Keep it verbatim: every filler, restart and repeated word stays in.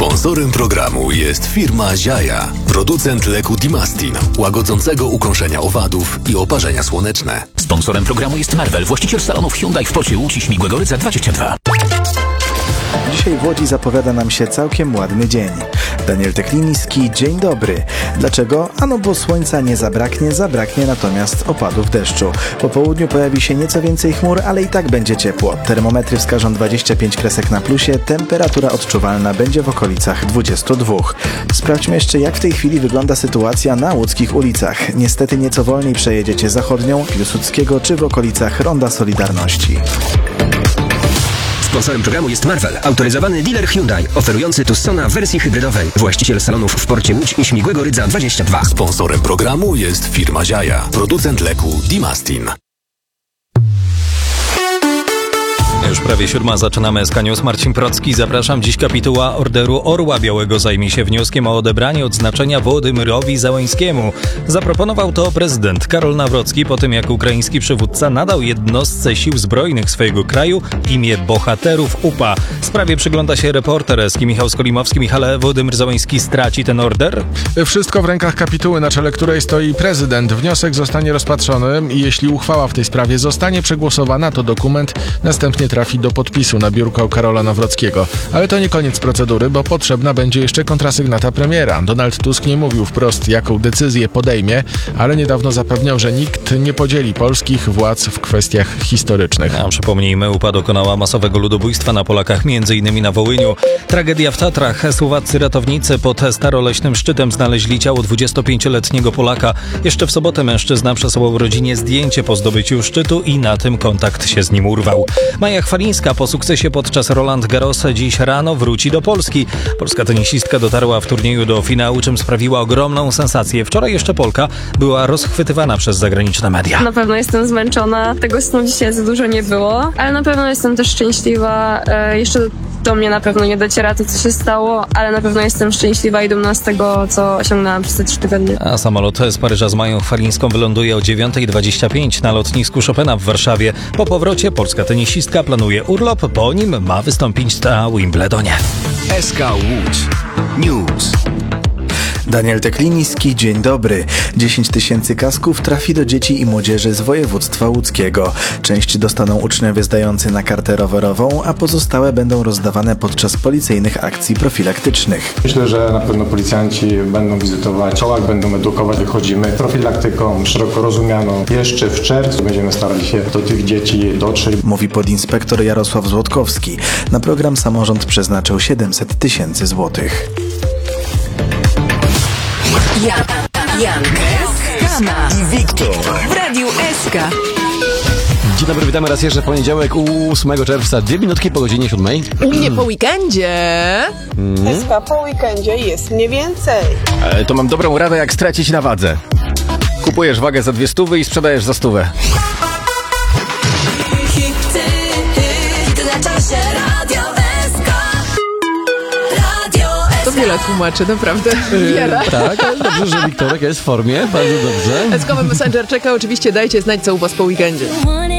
Sponsorem programu jest firma Ziaja, producent leku Dimastin, łagodzącego ukąszenia owadów i oparzenia słoneczne. Sponsorem programu jest Marvel, właściciel salonów Hyundai w Porcie Łódź i Śmigłego Rydza dwadzieścia dwa. Dzisiaj w Łodzi zapowiada nam się całkiem ładny dzień. Daniel Tekliński, dzień dobry. Dlaczego? Ano bo słońca nie zabraknie, zabraknie natomiast opadów deszczu. Po południu pojawi się nieco więcej chmur, ale i tak będzie ciepło. Termometry wskażą dwadzieścia pięć kresek na plusie, temperatura odczuwalna będzie w okolicach dwudziestu dwóch. Sprawdźmy jeszcze, jak w tej chwili wygląda sytuacja na łódzkich ulicach. Niestety nieco wolniej przejedziecie zachodnią, Piłsudskiego czy w okolicach Ronda Solidarności. Sponsorem programu jest Marvel, autoryzowany dealer Hyundai, oferujący Tucsona w wersji hybrydowej. Właściciel salonów w Porcie Łódź i Śmigłego Rydza dwadzieścia dwa. Sponsorem programu jest firma Ziaja, producent leku Dimastin. Już prawie siódma, zaczynamy S K News. Marcin Procki, zapraszam. Dziś kapituła Orderu Orła Białego zajmie się wnioskiem o odebranie odznaczenia Wołodymyrowi Zełenskiemu. Zaproponował to prezydent Karol Nawrocki po tym, jak ukraiński przywódca nadał jednostce sił zbrojnych swojego kraju imię bohaterów U P A. Sprawie przygląda się reporter S K Michał Skolimowski. Michale, Wołodymyr Zełenski straci ten order? Wszystko w rękach kapituły, na czele której stoi prezydent. Wniosek zostanie rozpatrzony i jeśli uchwała w tej sprawie zostanie przegłosowana, to dokument następnie trafi do podpisu na biurko Karola Nawrockiego. Ale to nie koniec procedury, bo potrzebna będzie jeszcze kontrasygnata premiera. Donald Tusk nie mówił wprost, jaką decyzję podejmie, ale niedawno zapewniał, że nikt nie podzieli polskich władz w kwestiach historycznych. A przypomnijmy, U P A dokonała masowego ludobójstwa na Polakach, m.in. na Wołyniu. Tragedia w Tatrach. Słowaccy ratownicy pod staroleśnym szczytem znaleźli ciało dwudziestopięcioletniego Polaka. Jeszcze w sobotę mężczyzna przesłał rodzinie zdjęcie po zdobyciu szczytu i na tym kontakt się z nim urwał. Maja Chwalińska po sukcesie podczas Roland Garros dziś rano wróci do Polski. Polska tenisistka dotarła w turnieju do finału, czym sprawiła ogromną sensację. Wczoraj jeszcze Polka była rozchwytywana przez zagraniczne media. Na pewno jestem zmęczona, tego snu dzisiaj za dużo nie było, ale na pewno jestem też szczęśliwa. E, jeszcze do mnie na pewno nie dociera to, co się stało, ale na pewno jestem szczęśliwa i dumna z tego, co osiągnęłam przez te trzy tygodnie. A samolot z Paryża z Mają Chwalińską wyląduje o dziewiąta dwadzieścia pięć na lotnisku Chopina w Warszawie. Po powrocie polska tenisistka planuje urlop, po nim ma wystąpić na Wimbledonie. S K Łódź News. Daniel Tekliński, dzień dobry. dziesięć tysięcy kasków trafi do dzieci i młodzieży z województwa łódzkiego. Część dostaną uczniowie zdający na kartę rowerową, a pozostałe będą rozdawane podczas policyjnych akcji profilaktycznych. Myślę, że na pewno policjanci będą wizytować szkołach, będą edukować. Wychodzimy profilaktyką szeroko rozumianą. Jeszcze w czerwcu będziemy starali się do tych dzieci dotrzeć. Mówi podinspektor Jarosław Złotkowski. Na program samorząd przeznaczył siedemset tysięcy złotych. Jan, Jan, Skama i Wiktor w Radiu S K. Dzień dobry, witamy raz jeszcze w poniedziałek, ósmego czerwca, dwie minutki po godzinie siódmej. U mnie po weekendzie. Mm. S K po weekendzie jest mniej więcej. E, to mam dobrą radę, jak stracić na wadze. Kupujesz wagę za dwie stówy i sprzedajesz za stówę. To wiele tłumaczy, naprawdę. Wiele. Yy, tak, ale dobrze, że Wiktorek jest w formie, bardzo dobrze. S K Messenger czeka, oczywiście dajcie znać, co u was po weekendzie.